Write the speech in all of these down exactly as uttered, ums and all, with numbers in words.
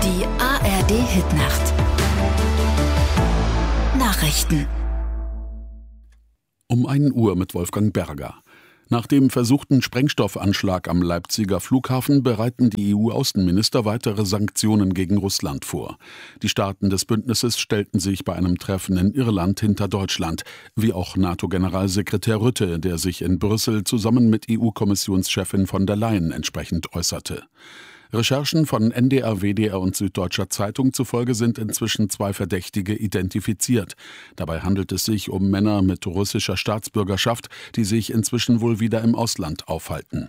Die A R D-Hitnacht. Nachrichten. Um ein Uhr mit Wolfgang Berger. Nach dem versuchten Sprengstoffanschlag am Leipziger Flughafen bereiten die E U-Außenminister weitere Sanktionen gegen Russland vor. Die Staaten des Bündnisses stellten sich bei einem Treffen in Irland hinter Deutschland, wie auch NATO-Generalsekretär Rutte, der sich in Brüssel zusammen mit E U-Kommissionschefin von der Leyen entsprechend äußerte. Recherchen von N D R, W D R und Süddeutscher Zeitung zufolge sind inzwischen zwei Verdächtige identifiziert. Dabei handelt es sich um Männer mit russischer Staatsbürgerschaft, die sich inzwischen wohl wieder im Ausland aufhalten.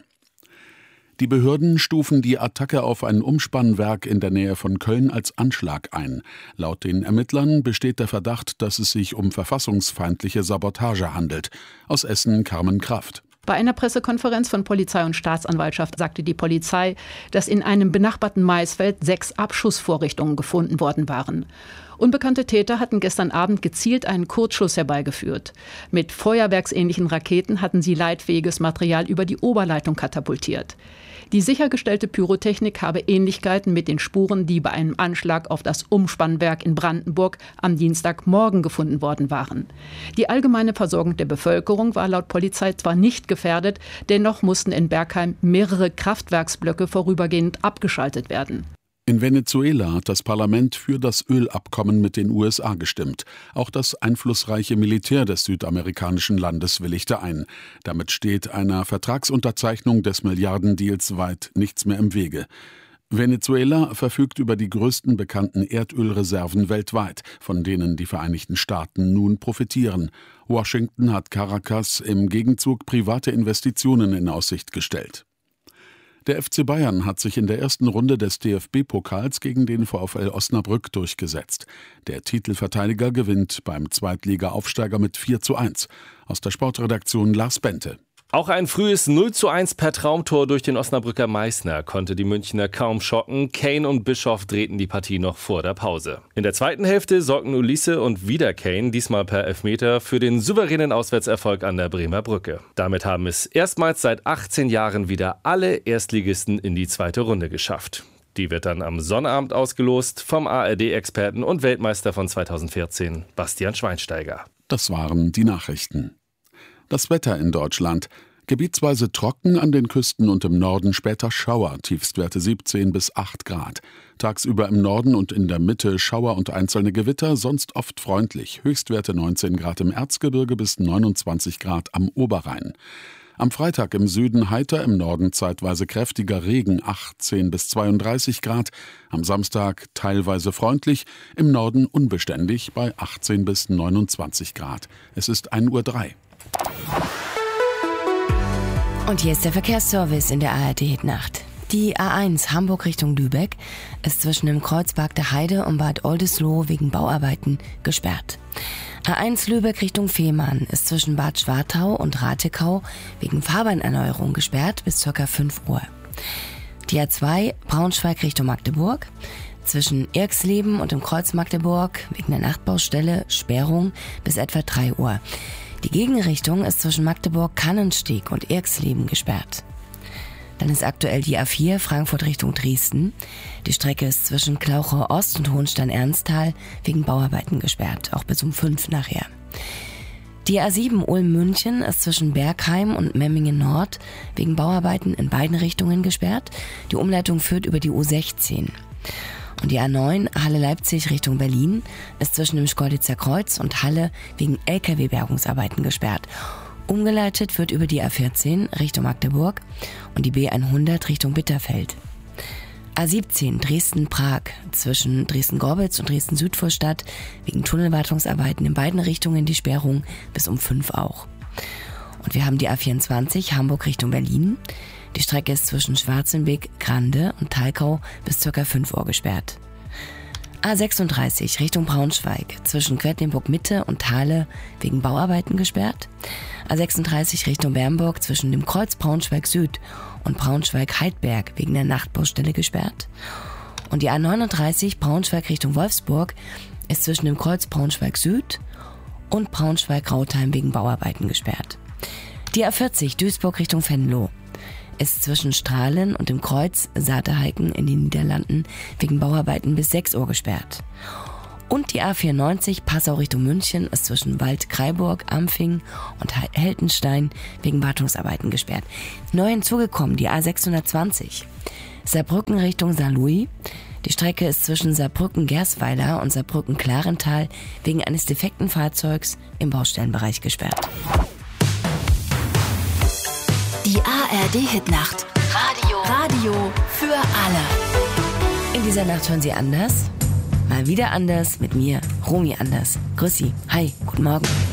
Die Behörden stufen die Attacke auf ein Umspannwerk in der Nähe von Köln als Anschlag ein. Laut den Ermittlern besteht der Verdacht, dass es sich um verfassungsfeindliche Sabotage handelt. Aus Essen Carmen Kraft. Bei einer Pressekonferenz von Polizei und Staatsanwaltschaft sagte die Polizei, dass in einem benachbarten Maisfeld sechs Abschussvorrichtungen gefunden worden waren. Unbekannte Täter hatten gestern Abend gezielt einen Kurzschluss herbeigeführt. Mit feuerwerksähnlichen Raketen hatten sie leitfähiges Material über die Oberleitung katapultiert. Die sichergestellte Pyrotechnik habe Ähnlichkeiten mit den Spuren, die bei einem Anschlag auf das Umspannwerk in Brandenburg am Dienstagmorgen gefunden worden waren. Die allgemeine Versorgung der Bevölkerung war laut Polizei zwar nicht gefährdet, dennoch mussten in Bergheim mehrere Kraftwerksblöcke vorübergehend abgeschaltet werden. In Venezuela hat das Parlament für das Ölabkommen mit den U S A gestimmt. Auch das einflussreiche Militär des südamerikanischen Landes willigte ein. Damit steht einer Vertragsunterzeichnung des Milliardendeals weit nichts mehr im Wege. Venezuela verfügt über die größten bekannten Erdölreserven weltweit, von denen die Vereinigten Staaten nun profitieren. Washington hat Caracas im Gegenzug private Investitionen in Aussicht gestellt. Der F C Bayern hat sich in der ersten Runde des D F B-Pokals gegen den VfL Osnabrück durchgesetzt. Der Titelverteidiger gewinnt beim Zweitliga-Aufsteiger mit vier zu eins. Aus der Sportredaktion Lars Bente. Auch ein frühes null zu eins per Traumtor durch den Osnabrücker Meißner konnte die Münchner kaum schocken. Kane und Bischoff drehten die Partie noch vor der Pause. In der zweiten Hälfte sorgten Ulisse und wieder Kane, diesmal per Elfmeter, für den souveränen Auswärtserfolg an der Bremer Brücke. Damit haben es erstmals seit achtzehn Jahren wieder alle Erstligisten in die zweite Runde geschafft. Die wird dann am Sonnabend ausgelost vom A R D-Experten und Weltmeister von zweitausendvierzehn, Bastian Schweinsteiger. Das waren die Nachrichten. Das Wetter in Deutschland. Gebietsweise trocken, an den Küsten und im Norden später Schauer, Tiefstwerte siebzehn bis acht Grad. Tagsüber im Norden und in der Mitte Schauer und einzelne Gewitter, sonst oft freundlich. Höchstwerte neunzehn Grad im Erzgebirge bis neunundzwanzig Grad am Oberrhein. Am Freitag im Süden heiter, im Norden zeitweise kräftiger Regen, achtzehn bis zweiunddreißig Grad. Am Samstag teilweise freundlich, im Norden unbeständig bei achtzehn bis neunundzwanzig Grad. Es ist ein Uhr drei. Und hier ist der Verkehrsservice in der A R D-Hitnacht. Die A eins Hamburg Richtung Lübeck ist zwischen dem Kreuzberg der Heide und Bad Oldesloe wegen Bauarbeiten gesperrt. A eins Lübeck Richtung Fehmarn ist zwischen Bad Schwartau und Ratekau wegen Fahrbahnerneuerung gesperrt bis ca. fünf Uhr. Die A zwei Braunschweig Richtung Magdeburg zwischen Irxleben und dem Kreuz Magdeburg wegen der Nachtbaustelle Sperrung bis etwa drei Uhr. Die Gegenrichtung ist zwischen Magdeburg-Kannensteg und Irxleben gesperrt. Dann ist aktuell die A vier Frankfurt Richtung Dresden. Die Strecke ist zwischen Klauchau Ost und Hohenstein-Ernsthal wegen Bauarbeiten gesperrt, auch bis um fünf nachher. Die A sieben Ulm-München ist zwischen Bergheim und Memmingen Nord wegen Bauarbeiten in beiden Richtungen gesperrt. Die Umleitung führt über die U sechzehn. Und die A neun Halle-Leipzig Richtung Berlin ist zwischen dem Schkeuditzer Kreuz und Halle wegen L K W-Bergungsarbeiten gesperrt. Umgeleitet wird über die A vierzehn Richtung Magdeburg und die B hundert Richtung Bitterfeld. A siebzehn Dresden-Prag zwischen Dresden-Gorbitz und Dresden-Südvorstadt wegen Tunnelwartungsarbeiten in beiden Richtungen die Sperrung bis um fünf auch. Und wir haben die A vierundzwanzig Hamburg Richtung Berlin. Die Strecke ist zwischen Schwarzenbeck, Grande und Thalkau bis ca. fünf Uhr gesperrt. A sechsunddreißig Richtung Braunschweig zwischen Quedlinburg Mitte und Thale wegen Bauarbeiten gesperrt. A sechsunddreißig Richtung Bernburg zwischen dem Kreuz Braunschweig Süd und Braunschweig Heidberg wegen der Nachtbaustelle gesperrt. Und die A neununddreißig Braunschweig Richtung Wolfsburg ist zwischen dem Kreuz Braunschweig Süd und Braunschweig Rautheim wegen Bauarbeiten gesperrt. Die A vierzig Duisburg Richtung Venlo ist zwischen Strahlen und dem Kreuz Saterheiken in den Niederlanden wegen Bauarbeiten bis sechs Uhr gesperrt. Und die A vierundneunzig Passau Richtung München ist zwischen Waldkraiburg, Ampfing und Heltenstein wegen Wartungsarbeiten gesperrt. Neu hinzugekommen die A sechshundertzwanzig Saarbrücken Richtung Saarlouis. Die Strecke ist zwischen Saarbrücken-Gersweiler und Saarbrücken-Klarental wegen eines defekten Fahrzeugs im Baustellenbereich gesperrt. Die A R D-Hitnacht. Radio. Radio für alle. In dieser Nacht hören Sie anders. Mal wieder anders mit mir, Romy Anders. Grüß Sie. Hi, guten Morgen.